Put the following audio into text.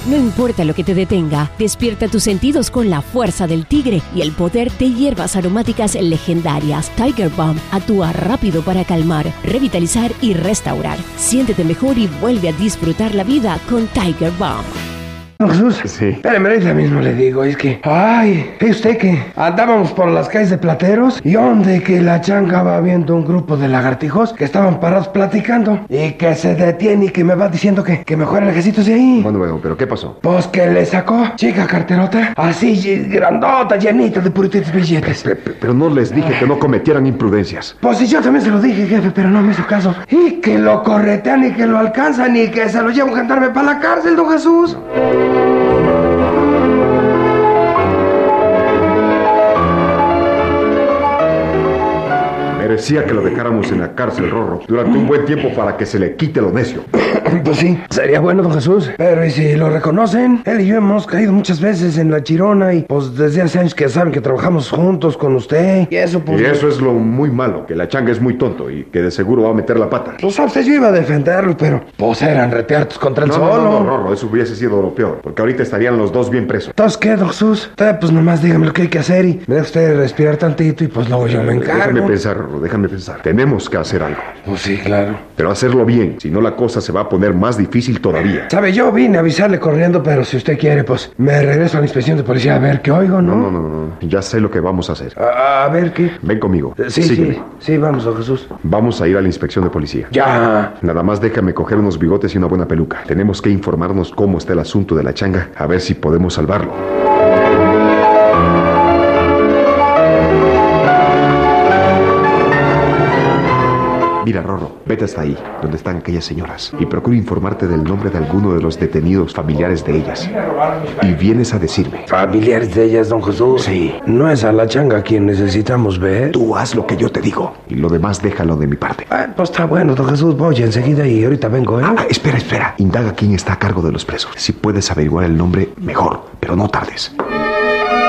No importa lo que te detenga, despierta tus sentidos con la fuerza del tigre y el poder de hierbas aromáticas legendarias. Tiger Balm actúa rápido para calmar, revitalizar y restaurar. Siéntete mejor y vuelve a disfrutar la vida con Tiger Balm. Don Jesús, Sí. espérame, ahorita mismo le digo, es que... Ay, ¿es usted que andábamos por las calles de Plateros y donde que la changa va viendo un grupo de lagartijos que estaban parados platicando y que se detiene y que me va diciendo que mejor lejecitos de ahí? Bueno, pero ¿qué pasó? Pues que le sacó, chica carterota, así grandota, llenita de purititos billetes. Pero no les dije que no cometieran imprudencias. Pues sí, yo también se lo dije, jefe, pero no me hizo caso. Y que lo corretean y que lo alcanzan y que se lo llevan a cantarme para la cárcel, don Jesús. Merecía que lo dejáramos en la cárcel, Rorro, durante un buen tiempo para que se le quite lo necio. Pues sí, sería bueno, don Jesús. Pero ¿y si lo reconocen? Él y yo hemos caído muchas veces en la chirona y pues desde hace años que saben que trabajamos juntos con usted. Y eso pues... Y eso es lo muy malo, que la changa es muy tonto y que de seguro va a meter la pata. Pues a usted yo iba a defenderlo, pero pues eran reteartos contra el solo. No, Rorro, eso hubiese sido lo peor, porque ahorita estarían los dos bien presos. Entonces, ¿qué, don Jesús? Usted pues nomás dígame lo que hay que hacer y me deja usted respirar tantito y pues luego yo me encargo. Déjame pensar, Rorro, déjame pensar. Tenemos que hacer algo. Pues sí, claro. Pero hacerlo bien, si no la cosa se va a poner más difícil todavía. Sabe, yo vine a avisarle corriendo, pero si usted quiere, pues me regreso a la inspección de policía a ver qué oigo, ¿no? No. Ya sé lo que vamos a hacer. A ver qué. Ven conmigo. Sí, vamos, don Jesús. Vamos a ir a la inspección de policía. Ya. Nada más déjame coger unos bigotes y una buena peluca. Tenemos que informarnos cómo está el asunto de la changa, a ver si podemos salvarlo. Mira, Rorro, vete hasta ahí, donde están aquellas señoras, y procura informarte del nombre de alguno de los detenidos familiares de ellas. Y vienes a decirme. ¿Familiares de ellas, don Jesús? Sí. ¿No es a la changa quien necesitamos ver? Tú haz lo que yo te digo, y lo demás déjalo de mi parte. Pues está bueno, don Jesús. Voy enseguida y ahorita vengo, ¿eh? Espera. Indaga quién está a cargo de los presos. Si puedes averiguar el nombre, mejor, pero no tardes.